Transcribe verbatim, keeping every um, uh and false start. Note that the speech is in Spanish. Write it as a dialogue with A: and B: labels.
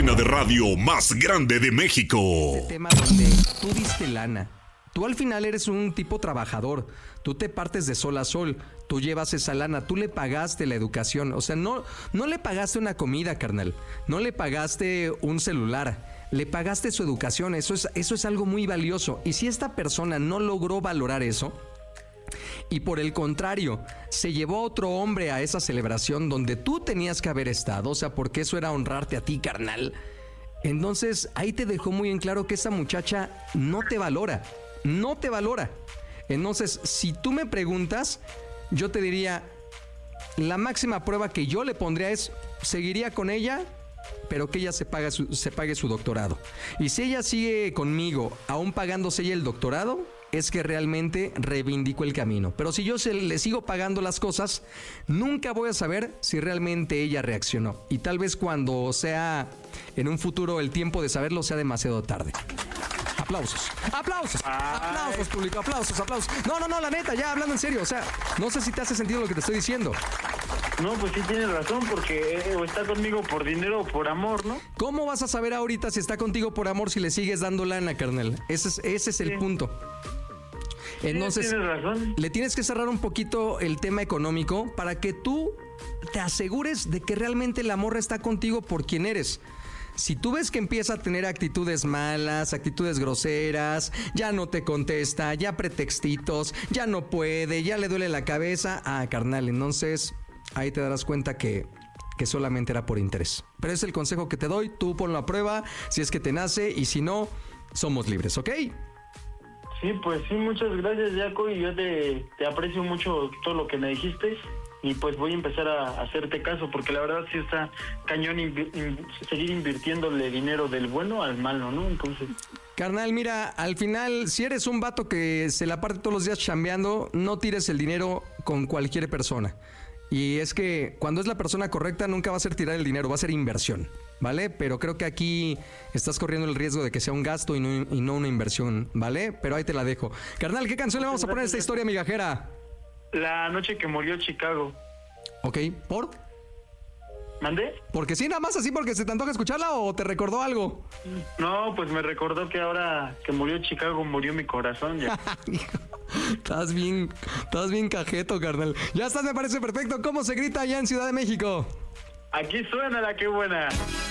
A: cabina de radio más grande de México.
B: Este tema donde tú diste lana. Tú al final eres un tipo trabajador. Tú te partes de sol a sol. Tú llevas esa lana. Tú le pagaste la educación. O sea, no, no le pagaste una comida, carnal. No le pagaste un celular. Le pagaste su educación. Eso es, eso es algo muy valioso. Y si esta persona no logró valorar eso, y por el contrario, se llevó a otro hombre a esa celebración donde tú tenías que haber estado, o sea, porque eso era honrarte a ti, carnal. Entonces, ahí te dejó muy en claro que esa muchacha no te valora, no te valora. Entonces, si tú me preguntas, yo te diría, la máxima prueba que yo le pondría es, seguiría con ella, pero que ella se, paga su, se pague su doctorado. Y si ella sigue conmigo, aún pagándose ella el doctorado, es que realmente reivindico el camino. Pero si yo se, le sigo pagando las cosas, nunca voy a saber si realmente ella reaccionó. Y tal vez cuando sea en un futuro el tiempo de saberlo sea demasiado tarde. Aplausos, aplausos, aplausos, público, aplausos, aplausos. No, no, no, la neta, ya hablando en serio, o sea, no sé si te hace sentido lo que te estoy diciendo.
C: No, pues sí tienes razón, porque eh, o está conmigo por dinero o por amor, ¿no?
B: ¿Cómo vas a saber ahorita si está contigo por amor si le sigues dando lana, carnal? Ese es, ese es el
C: Sí.
B: punto. Entonces,
C: sí, tienes razón.
B: le tienes que cerrar un poquito el tema económico para que tú te asegures de que realmente la morra está contigo por quien eres. Si tú ves que empieza a tener actitudes malas, actitudes groseras, ya no te contesta, ya pretextitos, ya no puede, ya le duele la cabeza, ah, carnal, entonces ahí te darás cuenta que, que solamente era por interés. Pero es el consejo que te doy, tú ponlo a prueba, si es que te nace, y si no, somos libres, ¿ok?
C: Sí, pues sí, muchas gracias, Jaco, y yo te, te aprecio mucho todo lo que me dijiste, y pues voy a empezar a, a hacerte caso, porque la verdad sí está cañón invi- in- seguir invirtiéndole dinero del bueno al malo, ¿no? Entonces...
B: Carnal, mira, al final, si eres un vato que se la parte todos los días chambeando, no tires el dinero con cualquier persona. Y es que cuando es la persona correcta nunca va a ser tirar el dinero, va a ser inversión, ¿vale? Pero creo que aquí estás corriendo el riesgo de que sea un gasto y no, y no una inversión, ¿vale? Pero ahí te la dejo. Carnal, ¿qué canción le vamos a poner a esta historia migajera?
C: La noche que murió Chicago.
B: Ok, ¿por?
C: ¿Mandé?
B: ¿Porque sí, nada más así porque se te antoja escucharla o te recordó algo?
C: No, pues me recordó que ahora que murió Chicago, murió mi corazón ya.
B: Estás bien, estás bien cajeto, carnal. Ya estás, me parece perfecto. ¿Cómo se grita allá en Ciudad de México?
C: Aquí suena la que buena.